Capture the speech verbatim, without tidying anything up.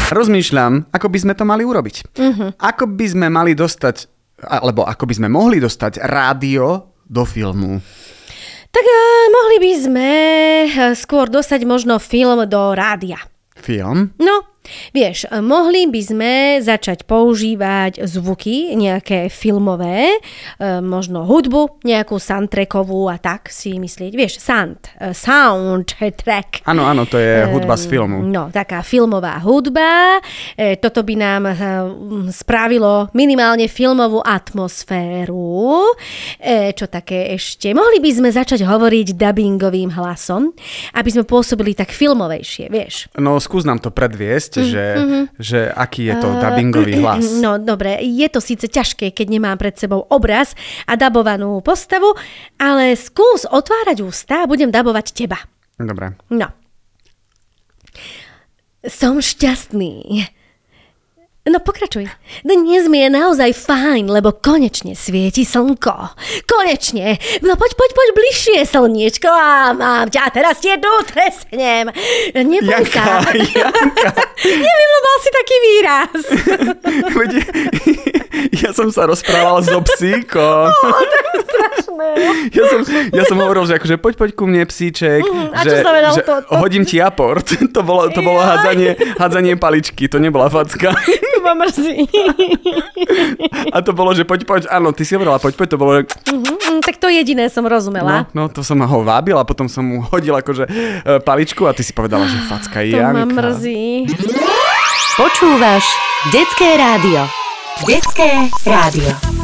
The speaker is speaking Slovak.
Rozmýšľam, ako by sme to mali urobiť. Uh-huh. Ako by sme mali dostať, alebo ako by sme mohli dostať rádio do filmu. Tak uh, mohli by sme skôr dostať možno film do rádia. Film? No, vieš, mohli by sme začať používať zvuky, nejaké filmové, možno hudbu, nejakú soundtrackovú a tak si myslieť. Vieš, sound, soundtrack. Áno, áno, to je hudba z filmu. No, taká filmová hudba. Toto by nám spravilo minimálne filmovú atmosféru. Čo také ešte? Mohli by sme začať hovoriť dubbingovým hlasom, aby sme pôsobili tak filmovejšie, vieš. No, skús nám to predviesť, mm, že, mm-hmm. že aký je to uh, dubbingový hlas. No dobre, je to síce ťažké, keď nemám pred sebou obraz a dabovanú postavu, ale skús otvárať ústa a budem dabovať teba. Dobre. No. Som šťastný. No pokračuj. Dnes mi je naozaj fajn, lebo konečne svieti slnko. Konečne. No poď, poď, poď bližšie, slniečko. A mám ťa, teraz tie tu tresnem. Neboj sa. Janka. Nevyloval si taký výraz. Ja som sa rozprával so psíkom. Oh, to je strašné. Ja som, ja som hovoril, že akože poď, poď ku mne, psíček. Mm, a že, čo znamenalo že to? to? Hodím ti aport. To bolo, to bolo hádzanie, hádzanie paličky, to nebola facka. To ma mrzí. A to bolo, že poď, poď, áno, ty si hovorila, poď, poď, to bolo, že... Mm-hmm, tak to jediné som rozumela. No, no, to som ho vábil a potom som mu hodil akože paličku a ty si povedala, že facka je Janka. To ma mrzí. Počúvaš Detské rádio. Detské rádio.